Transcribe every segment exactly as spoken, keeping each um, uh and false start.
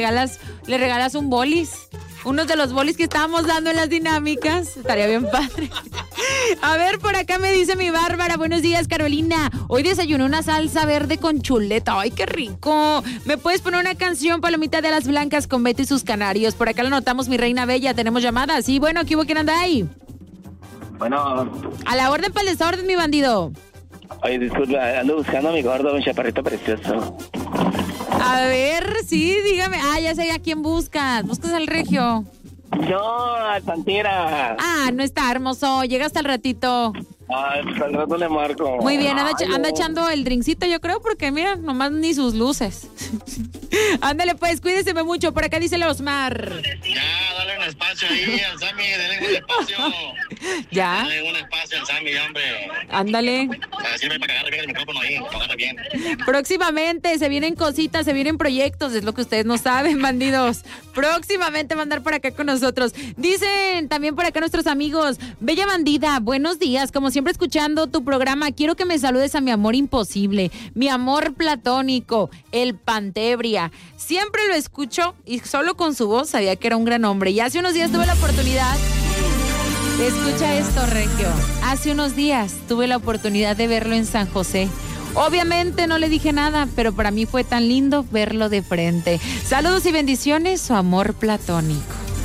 regalas, le regalas un bolis. Unos de los bolis que estábamos dando en las dinámicas. Estaría bien padre. A ver, por acá me dice mi Bárbara. Buenos días, Carolina. Hoy desayuné una salsa verde con chuleta. ¡Ay, qué rico! ¿Me puedes poner una canción, Palomita de las Blancas, con Beto y sus canarios? Por acá la notamos, mi reina bella. ¿Tenemos llamadas? Sí, bueno, ¿qué hubo? ¿Quién anda ahí? Bueno. A la orden, para el desorden, mi bandido. Oye, disculpa, ando buscando a mi gordo, un chaparrito precioso. A ver, sí, dígame. Ah, ya sé a quién buscas. ¿Buscas al regio? No, al Pantera. Ah, no está, hermoso. Llega hasta el ratito. Ay, pues al rato le marco. Muy bien, anda, Ay, anda no. echando el drinkcito, yo creo, porque mira, nomás ni sus luces. Ándale, pues, cuídeseme mucho. Por acá dice el Osmar. Ya, dale un espacio ahí al Sammy, dale un espacio. Ya. Dale un espacio al Sammy, hombre. Ándale. Para sirve para cagarle bien el micrófono ahí, para cagarle bien. Próximamente se vienen cositas, se vienen proyectos, es lo que ustedes no saben, bandidos. Próximamente va a andar por acá con nosotros. Dicen también por acá nuestros amigos, Bella Bandida, buenos días, como siempre escuchando tu programa, quiero que me saludes a mi amor imposible, mi amor platónico, el Pantebria. Siempre lo escucho y solo con su voz sabía que era un gran hombre. Y hace unos días tuve la oportunidad, escucha esto, Regio, hace unos días tuve la oportunidad de verlo en San José. Obviamente no le dije nada, pero para mí fue tan lindo verlo de frente. Saludos y bendiciones, su amor platónico.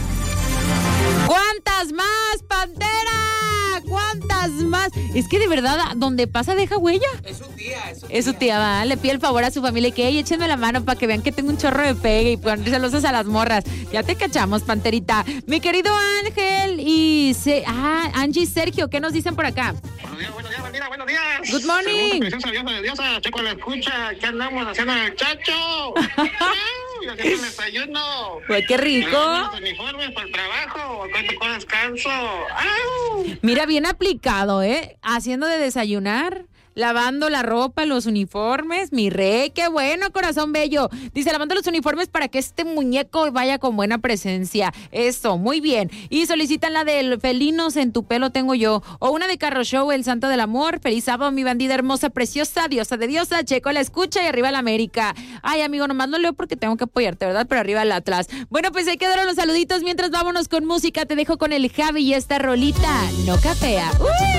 ¿Cuántas más, Pantera? ¿Cuántas más? Es que de verdad, donde pasa deja huella. Es su tía, es su Es su tía, va. Le pide el favor a su familia que, hey, échenme la mano para que vean que tengo un chorro de pegue y ponerse celosas a las morras. Ya te cachamos, Panterita. Mi querido Ángel y... Se, ah, Angie y Sergio, ¿qué nos dicen por acá? Buenos días, buenos días, Bandida, buenos días. Good morning. Preciosa diosa de diosa, Checo la escucha, ¿qué andamos haciendo en el chacho? Y haciendo el desayuno. Pues qué rico. Los uniformes para el trabajo, cuánto con descanso. ¡Au! Mira, bien aplicado, ¿eh? Haciendo de desayunar, lavando la ropa, los uniformes. Mi rey, qué bueno, corazón bello. Dice, lavando los uniformes para que este muñeco vaya con buena presencia. Eso, muy bien. Y solicitan la del Felinos en tu pelo tengo yo. O una de Carro Show, el santo del amor. Feliz sábado, mi bandida hermosa, preciosa, diosa de diosa. Checo la escucha y arriba la América. Ay, amigo, nomás no leo porque tengo que apoyarte, ¿verdad? Pero arriba el Atlas. Bueno, pues ahí quedaron los saluditos. Mientras vámonos con música, te dejo con el Javi y esta rolita no capea. ¡Uy!